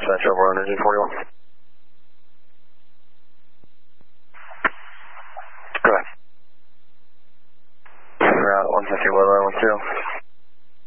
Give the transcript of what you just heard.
Central, we're on engine 41. Go ahead. Route 150, weather 12.